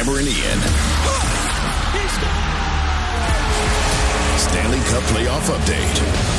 Hammer and Ian. Stanley Cup playoff update.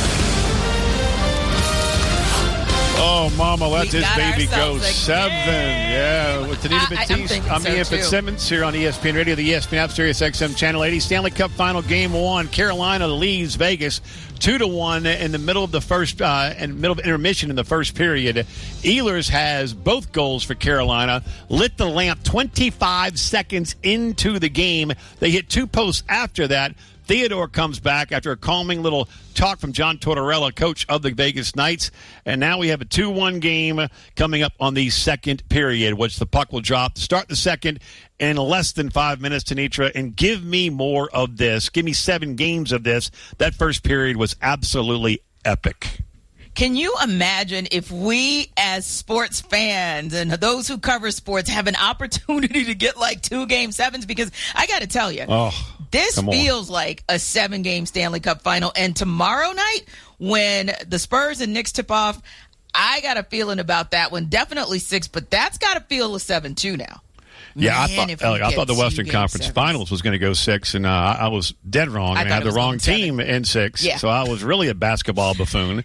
Oh, Mama, let this baby go. Again. 7. Yeah, with Tanita Batiste. I'm Ian Fitzsimmons here on ESPN Radio, the ESPN app, Sirius XM Channel 80. Stanley Cup Final Game 1. Carolina leads Vegas 2-1 in the middle of the first middle of intermission in the first period. Ehlers has both goals for Carolina. Lit the lamp 25 seconds into the game. They hit 2 posts after that. Theodore comes back after a calming little talk from John Tortorella, coach of the Vegas Knights. And now we have a 2-1 game coming up on the second period, which the puck will drop to start the second in less than 5 minutes, Tanitra. And give me more of this. Give me 7 games of this. That first period was absolutely epic. Can you imagine if we as sports fans and those who cover sports have an opportunity to get like 2 Game 7s? Because I got to tell you, this feels like a 7-game Stanley Cup final. And tomorrow night, when the Spurs and Knicks tip off, I got a feeling about that one. Definitely 6, but that's got to feel a 7-2 now. Yeah, Man, I thought the Western Conference Finals was going to go 6, and I was dead wrong. I had the wrong team in 6, so I was really a basketball buffoon.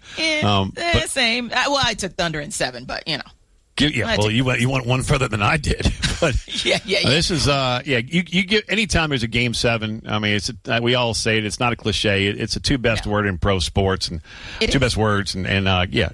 Same. Well, I took Thunder in 7, but, you know. Yeah, well, you went one further than I did. But yeah. This is you get anytime there's a Game 7. I mean, we all say it. It's not a cliche. It's the 2 best word in pro sports and 2 best words. And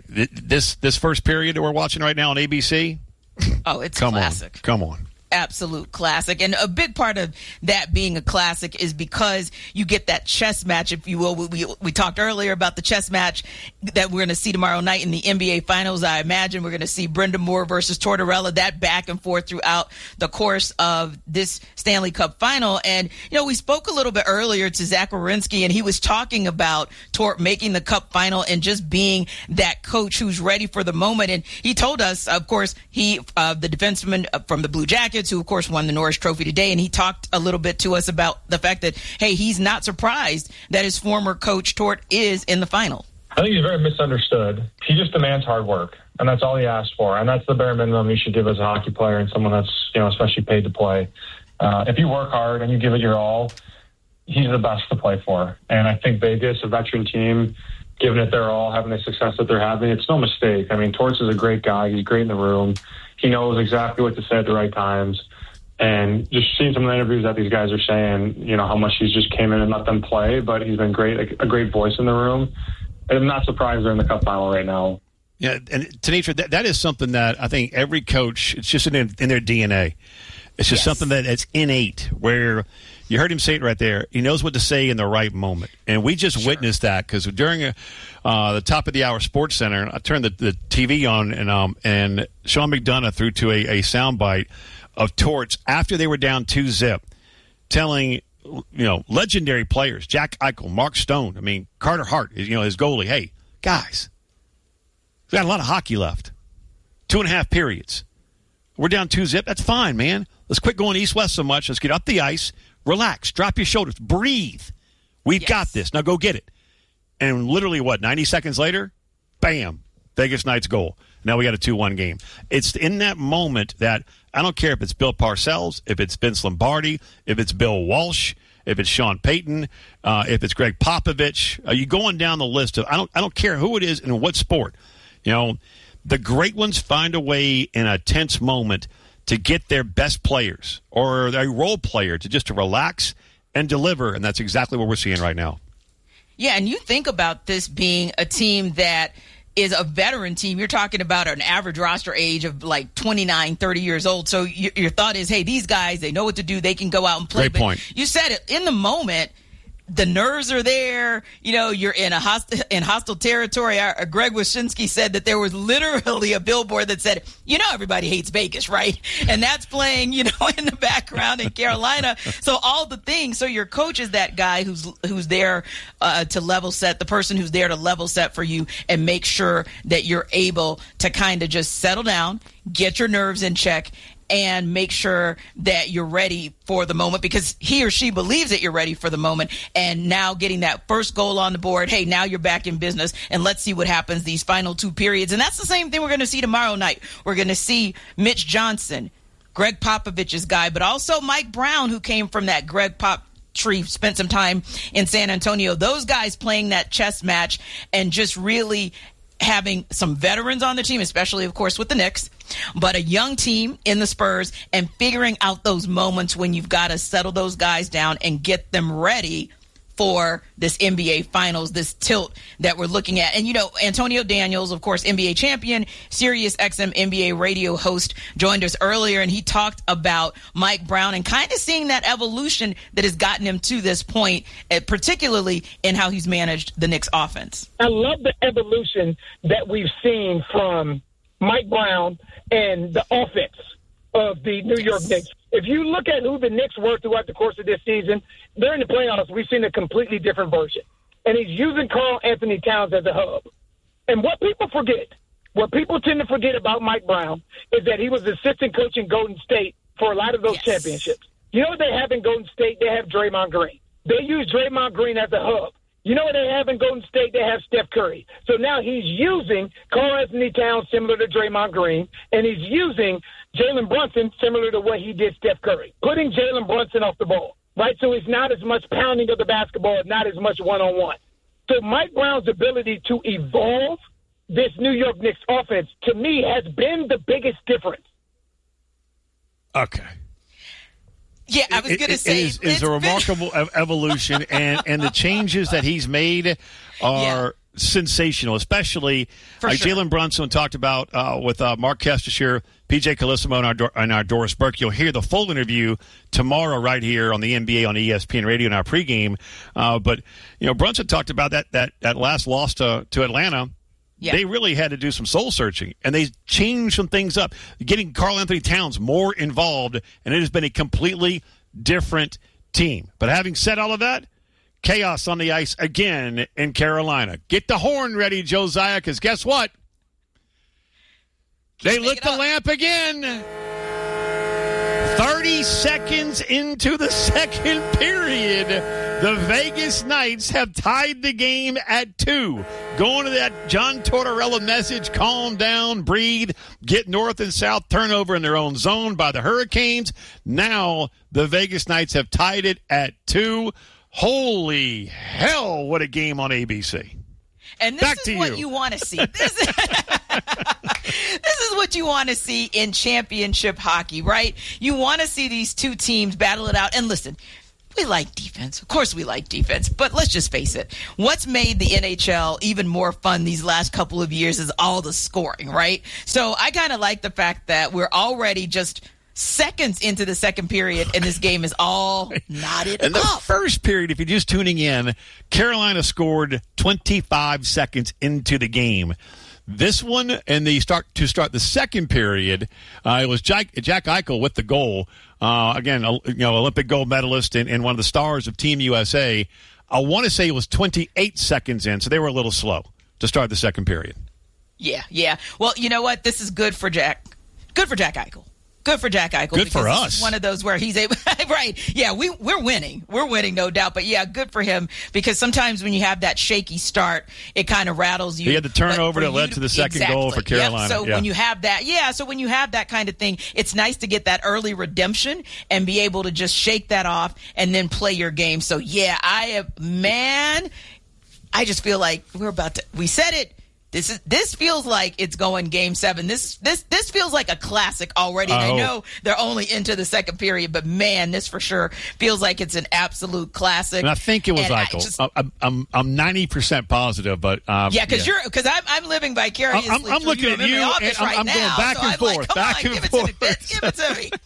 this first period that we're watching right now on ABC. Oh, it's classic. Come on. Absolute classic. And a big part of that being a classic is because you get that chess match, if you will. We talked earlier about the chess match that we're going to see tomorrow night in the NBA Finals. I imagine we're going to see Brenda Moore versus Tortorella, that back and forth throughout the course of this Stanley Cup Final. And, you know, we spoke a little bit earlier to Zach Werenski, and he was talking about Tort making the Cup Final and just being that coach who's ready for the moment. And he told us, of course, the defenseman from the Blue Jackets, who, of course, won the Norris Trophy today. And he talked a little bit to us about the fact that, hey, he's not surprised that his former coach, Tort, is in the final. I think he's very misunderstood. He just demands hard work, and that's all he asks for. And that's the bare minimum you should give as a hockey player and someone that's, especially paid to play. If you work hard and you give it your all, he's the best to play for. And I think Vegas, a veteran team, giving it their all, having the success that they're having, it's no mistake. I mean, Torts is a great guy. He's great in the room. He knows exactly what to say at the right times. And just seeing some of the interviews that these guys are saying, how much he's just came in and let them play, but he's been great, a great voice in the room. And I'm not surprised they're in the Cup Final right now. Yeah, and Tanitra, that is something that I think every coach, it's just in their DNA. It's just something that it's innate, where you heard him say it right there. He knows what to say in the right moment. And we just witnessed that because during the top of the hour Sports Center, I turned the TV on, and Sean McDonough threw to a soundbite of Torts after they were down 2-0, telling legendary players, Jack Eichel, Mark Stone, Carter Hart, his goalie, hey, guys, we got a lot of hockey left. 2.5 periods. We're down 2-0. That's fine, man. Let's quit going east-west so much. Let's get up the ice, relax, drop your shoulders, breathe. We've got this. Now go get it. And literally, 90 seconds later, bam, Vegas Knights goal. Now we got a 2-1 game. It's in that moment that I don't care if it's Bill Parcells, if it's Vince Lombardi, if it's Bill Walsh, if it's Sean Payton, if it's Greg Popovich. You going down the list of I don't care who it is and what sport. The great ones find a way in a tense moment to get their best players or a role player to relax and deliver, and that's exactly what we're seeing right now. Yeah, and you think about this being a team that is a veteran team. You're talking about an average roster age of like 29, 30 years old. So your thought is, hey, these guys, they know what to do. They can go out and play. Great point. You said it in the moment. The nerves are there. You're in hostile territory. Greg Wyshynski said that there was literally a billboard that said, everybody hates Vegas, right? And that's playing, in the background in Carolina. So all the things. So your coach is that guy who's there to level set, the person who's there to level set for you and make sure that you're able to kind of just settle down, get your nerves in check, and make sure that you're ready for the moment because he or she believes that you're ready for the moment. And now getting that first goal on the board, hey, now you're back in business, and let's see what happens these final 2 periods. And that's the same thing we're going to see tomorrow night. We're going to see Mitch Johnson, Greg Popovich's guy, but also Mike Brown, who came from that Greg Pop tree, spent some time in San Antonio. Those guys playing that chess match and just really having some veterans on the team, especially, of course, with the Knicks, but a young team in the Spurs, and figuring out those moments when you've got to settle those guys down and get them ready for this NBA Finals, this tilt that we're looking at. And, you know, Antonio Daniels, of course, NBA champion, Sirius XM NBA radio host, joined us earlier, and he talked about Mike Brown and kind of seeing that evolution that has gotten him to this point, particularly in how he's managed the Knicks offense. I love the evolution that we've seen from Mike Brown and the offense of the New York Knicks. If you look at who the Knicks were throughout the course of this season, during the playoffs, we've seen a completely different version. And he's using Karl Anthony Towns as a hub. And what people tend to forget about Mike Brown is that he was assistant coach in Golden State for a lot of those championships. You know what they have in Golden State? They have Draymond Green. They use Draymond Green as a hub. You know what they have in Golden State? They have Steph Curry. So now he's using Karl Anthony Towns similar to Draymond Green, and he's using Jalen Brunson similar to what he did Steph Curry, putting Jalen Brunson off the ball, right? So it's not as much pounding of the basketball, not as much one-on-one. So Mike Brown's ability to evolve this New York Knicks offense, to me, has been the biggest difference. Okay. Yeah, I was going to say. It is a remarkable evolution, and the changes that he's made are sensational, especially like Jalen Brunson talked about with Mark Kestecher, PJ Carlesimo, and our Doris Burke. You'll hear the full interview tomorrow right here on the NBA on ESPN Radio in our pregame. But, you know, Brunson talked about that last loss to Atlanta. Yeah. They really had to do some soul searching, and they changed some things up, getting Karl Anthony Towns more involved, and it has been a completely different team. But having said all of that, chaos on the ice again in Carolina. Get the horn ready, Josiah, because guess what? They lit the lamp again. 30 seconds into the second period, the Vegas Knights have tied the game at 2. Going to that John Tortorella message, calm down, breathe, get north and south turnover in their own zone by the Hurricanes. Now the Vegas Knights have tied it at 2. Holy hell, what a game on ABC. And this is what you want to see. This is what you want to see in championship hockey, right? You want to see these two teams battle it out. And listen, we like defense. Of course we like defense. But let's just face it. What's made the NHL even more fun these last couple of years is all the scoring, right? So I kind of like the fact that we're already just seconds into the second period, and this game is all knotted in the up. First period, if you're just tuning in, Carolina scored 25 seconds into the game. This one, and to start the second period, it was Jack Eichel with the goal. Again, Olympic gold medalist and one of the stars of Team USA. I want to say it was 28 seconds in, so they were a little slow to start the second period. Yeah. Well, you know what? This is good for Jack. Good for Jack Eichel. Good for Jack Eichel. Good for us. It's one of those where he's able, right? Yeah, we're winning. We're winning, no doubt. But yeah, good for him, because sometimes when you have that shaky start, it kind of rattles you. He had the turnover that led to the second goal for Carolina. Yep. So when you have that, kind of thing, it's nice to get that early redemption and be able to just shake that off and then play your game. So yeah, I just feel like we said it. This feels like it's going Game 7. This feels like a classic already. And I know they're only into the second period, but man, this for sure feels like it's an absolute classic. And I think it was Eichel. I'm 90% positive, but because I'm living vicariously. I'm looking at you, and I'm going back and forth. Give it to me.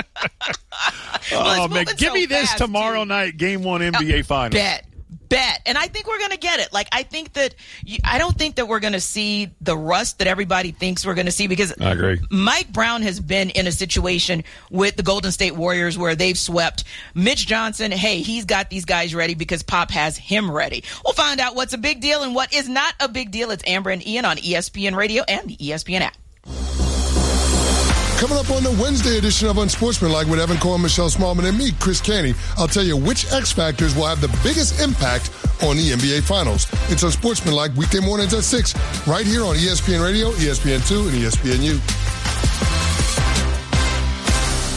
Oh man, give me this tomorrow night, Game 1 NBA Finals. Bet. And I think we're going to get it. Like, I don't think that we're going to see the rust that everybody thinks we're going to see, because I agree. Mike Brown has been in a situation with the Golden State Warriors where they've swept. Mitch Johnson, hey, he's got these guys ready because Pop has him ready. We'll find out what's a big deal and what is not a big deal. It's Amber and Ian on ESPN Radio and the ESPN app. Coming up on the Wednesday edition of Unsportsmanlike with Evan Cohen, Michelle Smallman, and me, Chris Canty, I'll tell you which X Factors will have the biggest impact on the NBA Finals. It's Unsportsmanlike weekday mornings at 6, right here on ESPN Radio, ESPN2, and ESPNU.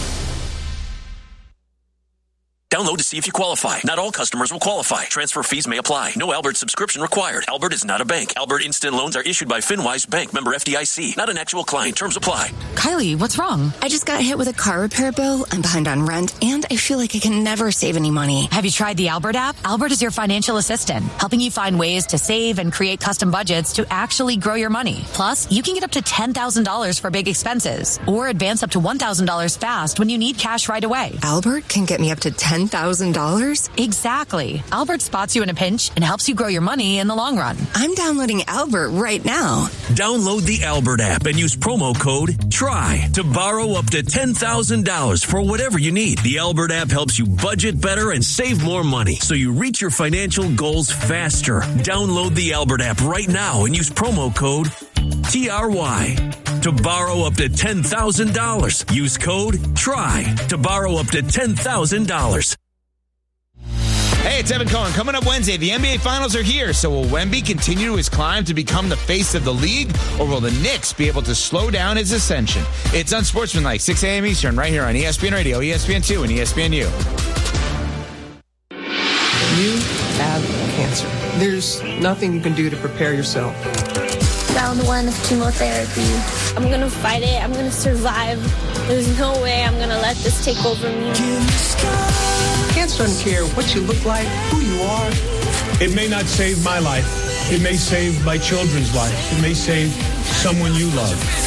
Download to see if you qualify. Not all customers will qualify. Transfer fees may apply. No Albert subscription required. Albert is not a bank. Albert Instant Loans are issued by FinWise Bank, member FDIC. Not an actual client. Terms apply. Kylie, what's wrong? I just got hit with a car repair bill. I'm behind on rent, and I feel like I can never save any money. Have you tried the Albert app? Albert is your financial assistant, helping you find ways to save and create custom budgets to actually grow your money. Plus, you can get up to $10,000 for big expenses, or advance up to $1,000 fast when you need cash right away. Albert can get me up to $10,000? Exactly. Albert spots you in a pinch and helps you grow your money in the long run. I'm downloading Albert right now. Download the Albert app and use promo code TRY to borrow up to $10,000 for whatever you need. The Albert app helps you budget better and save more money so you reach your financial goals faster. Download the Albert app right now and use promo code TRY to borrow up to $10,000. Use code TRY to borrow up to $10,000. Hey, it's Evan Cohen. Coming up Wednesday, the NBA Finals are here. So will Wemby continue his climb to become the face of the league, or will the Knicks be able to slow down his ascension? It's Unsportsmanlike, 6 a.m. Eastern, right here on ESPN Radio, ESPN2, and ESPNU. You have cancer. There's nothing you can do to prepare yourself. Round 1 of chemotherapy. I'm going to fight it. I'm going to survive. There's no way I'm going to let this take over me. Cancer doesn't care what you look like, who you are. It may not save my life. It may save my children's life. It may save someone you love.